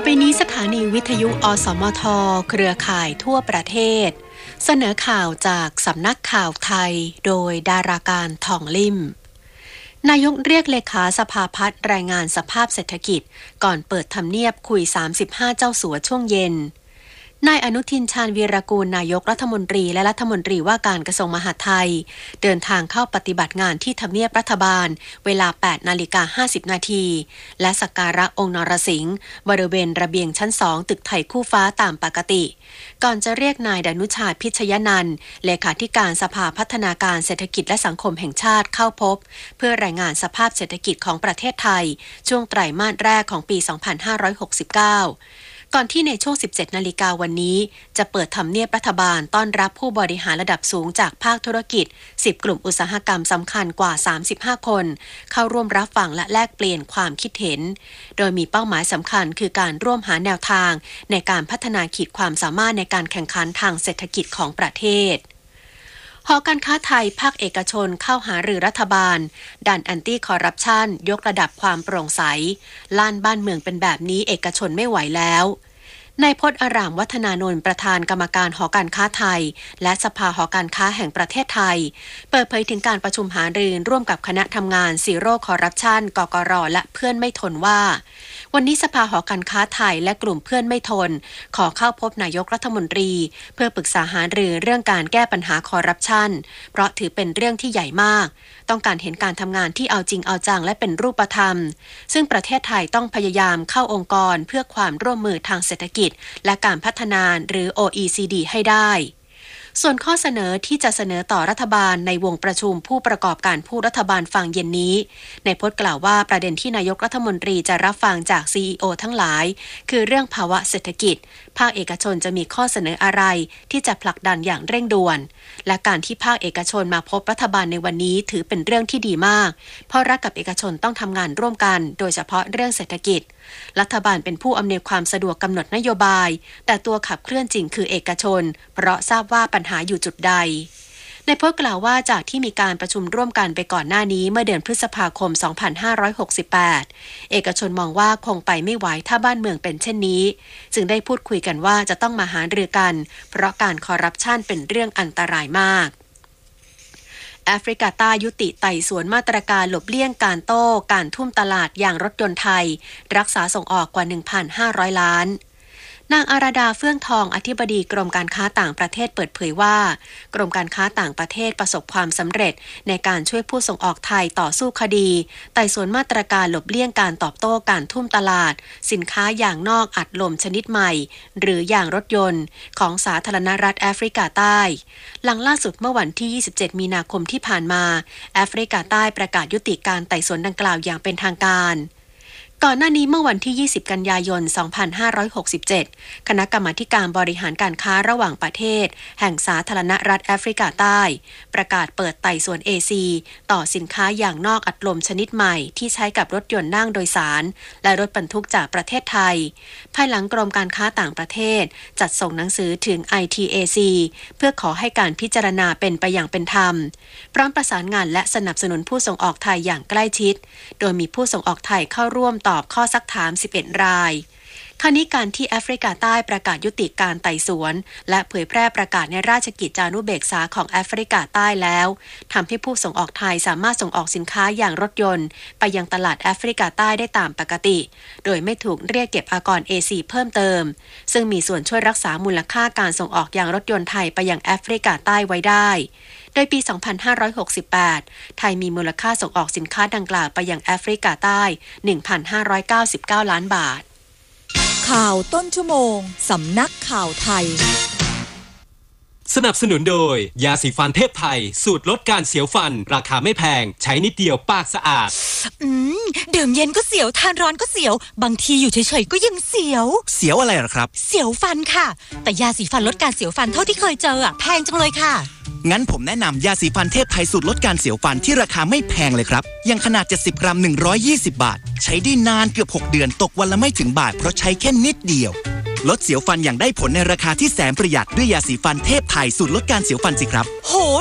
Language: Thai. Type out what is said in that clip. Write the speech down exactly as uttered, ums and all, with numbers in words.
ไปนี้สถานีวิทยุอสมทเครือข่ายทั่วประเทศเสนอข่าวจากสำนักข่าวไทยโดยดาราการทองลิ่มนายกเรียกเลขาสภาพัฒน์รายงานสภาพเศรษฐกิจก่อนเปิดทำเนียบคุยสามสิบห้าเจ้าสัวช่วงเย็นนายอนุทินชาญวีรกูลนายกรัฐมนตรีและรัฐมนตรีว่าการกระทรวงมหาดไทยเดินทางเข้าปฏิบัติงานที่ทำเนียบรัฐบาลเวลา แปดนาฬิกาห้าสิบนาทีและสักการะองค์นรสิงห์บริเวณระเบียงชั้นสองตึกไทยคู่ฟ้าตามปกติก่อนจะเรียกนายดนุชาติพิชยนันท์เลขาธิการสภาพัฒนาการเศรษฐกิจและสังคมแห่งชาติเข้าพบเพื่อรายงานสภาพเศรษฐกิจของประเทศไทยช่วงไตรมาสแรกของปี สองพันห้าร้อยหกสิบเก้าก่อนที่ในช่วง สิบเจ็ดนาฬิกาวันนี้จะเปิดทำเนียบรัฐบาลต้อนรับผู้บริหารระดับสูงจากภาคธุรกิจสิบกลุ่มอุตสาหกรรมสำคัญกว่าสามสิบห้าคนเข้าร่วมรับฟังและแลกเปลี่ยนความคิดเห็นโดยมีเป้าหมายสำคัญคือการร่วมหาแนวทางในการพัฒนาขีดความสามารถในการแข่งขันทางเศรษฐกิจของประเทศหอการค้าไทยภาคเอกชนเข้าหารือรัฐบาลดันแอนตี้คอร์รัปชันยกระดับความโปร่งใสล้านบ้านเมืองเป็นแบบนี้เอกชนไม่ไหวแล้วนายพจน์อารามวัฒนานนท์ประธานกรรมการหอการค้าไทยและสภาหอการค้าแห่งประเทศไทยเปิดเผยถึงการประชุมหารือร่วมกับคณะทำงานซีโร่คอร์รัปชันกกร.และเพื่อนไม่ทนว่าวันนี้สภาหอการค้าไทยและกลุ่มเพื่อนไม่ทนขอเข้าพบนายกรัฐมนตรีเพื่อปรึกษาหารือเรื่องการแก้ปัญหาคอร์รัปชันเพราะถือเป็นเรื่องที่ใหญ่มากต้องการเห็นการทำงานที่เอาจริงเอาจังและเป็นรูปธรรมซึ่งประเทศไทยต้องพยายามเข้าองค์กรเพื่อความร่วมมือทางเศรษฐกิจและการพัฒนาหรือ โอ อี ซี ดี ให้ได้ส่วนข้อเสนอที่จะเสนอต่อรัฐบาลในวงประชุมผู้ประกอบการผู้รัฐบาลฟังเย็นนี้นายพจน์กล่าวว่าประเด็นที่นายกรัฐมนตรีจะรับฟังจาก ซี อี โอ ทั้งหลายคือเรื่องภาวะเศรษฐกิจภาคเอกชนจะมีข้อเสนออะไรที่จะผลักดันอย่างเร่งด่วนและการที่ภาคเอกชนมาพบรัฐบาลในวันนี้ถือเป็นเรื่องที่ดีมากเพราะรัฐกับเอกชนต้องทำงานร่วมกันโดยเฉพาะเรื่องเศรษฐกิจรัฐบาลเป็นผู้อำนวยความสะดวกกำหนดนโยบายแต่ตัวขับเคลื่อนจริงคือเอกชนเพราะทราบว่าปัญหาอยู่จุดใดนายพจน์กล่าวว่าจากที่มีการประชุมร่วมกันไปก่อนหน้านี้เมื่อเดือนพฤษภาคม สองพันห้าร้อยหกสิบแปดเอกชนมองว่าคงไปไม่ไหวถ้าบ้านเมืองเป็นเช่นนี้จึงได้พูดคุยกันว่าจะต้องมาหารือกันเพราะการคอร์รัปชันเป็นเรื่องอันตรายมากแอฟริกาใต้ยุติไต่สวนมาตรการหลบเลี่ยงการโต้การทุ่มตลาดอย่างรถยนต์ไทยรักษาส่งออกกว่า หนึ่งพันห้าร้อย ล้านนางอาราดาเฟื่องทองอธิบดีกรมการค้าต่างประเทศเปิดเผยว่ากรมการค้าต่างประเทศประสบความสำเร็จในการช่วยผู้ส่งออกไทยต่อสู้คดีไต่สวนมาตรการหลบเลี่ยงการตอบโต้การทุ่มตลาดสินค้าอย่างนอกอัดลมชนิดใหม่หรืออย่างรถยนต์ของสาธารณรัฐแอฟริกาใต้หลังล่าสุดเมื่อวันที่ยี่สิบเจ็ดมีนาคมที่ผ่านมาแอฟริกาใต้ประกาศยุติการไต่สวนดังกล่าวอย่างเป็นทางการก่อนหน้านี้เมื่อวันที่ยี่สิบกันยายนสองพันห้าร้อยหกสิบเจ็ดคณะกรรมาการบริหารการค้าระหว่างประเทศแห่งสาธารณรัฐแอฟริกาใต้ประกาศเปิดไต่สวน เอ ซี ต่อสินค้าอย่างนอกอัดลมชนิดใหม่ที่ใช้กับรถยนต์นั่งโดยสารและรถบรรทุกจากประเทศไทยภายหลังกรมการค้าต่างประเทศจัดส่งหนังสือถึง ไอ ที เอ ซี เพื่อขอให้การพิจารณาเป็นไปอย่างเป็นธรรมพร้อมประสานงานและสนับสนุนผู้ส่งออกไทยอย่างใกล้ชิดโดยมีผู้ส่งออกไทยเข้าร่วมตอบข้อซักถามสิบเอ็ดรายคราวนี้การที่แอฟริกาใต้ประกาศยุติการไต่สวนและเผยแพร่ประกาศในราชกิจจานุเบกษาของแอฟริกาใต้แล้วทำให้ผู้ส่งออกไทยสามารถส่งออกสินค้าอย่างรถยนต์ไปยังตลาดแอฟริกาใต้ได้ตามปกติโดยไม่ถูกเรียกเก็บอากร เอ ซี เพิ่มเติมซึ่งมีส่วนช่วยรักษามูลค่าการส่งออกยางรถยนต์ไทยไปยังแอฟริกาใต้ไว้ได้โดยปี สองพันห้าร้อยหกสิบแปด ไทยมีมูลค่าส่งออกสินค้าดังกล่าวไปยังแอฟริกาใต้ หนึ่งพันห้าร้อยเก้าสิบเก้า ล้านบาทข่าวต้นชั่วโมงสำนักข่าวไทยสนับสนุนโดยยาสีฟันเทพไทยสูตรลดการเสียวฟันราคาไม่แพงใช้นิดเดียวปากสะอาดอืมดื่มเย็นก็เสียวทานร้อนก็เสียวบางทีอยู่เฉยๆก็ยังเสียวเสียวอะไรหรอครับเสียวฟันค่ะแต่ยาสีฟันลดการเสียวฟันเท่าที่เคยเจออะแพงจังเลยค่ะงั้นผมแนะนำยาสีฟันเทพไทยสูตรลดการเสียวฟันที่ราคาไม่แพงเลยครับยังขนาดเจ็ดสิบกรัมหนึ่งร้อยยี่สิบบาทใช้ได้นานเกือบหกเดือนตกวันละไม่ถึงบาทเพราะใช้แค่นิดเดียวลดเสียวฟันอย่างได้ผลในราคาที่แสนประหยัดด้วยยาสีฟันเทพไทยสูตรลดการเสียวฟันสิครับโห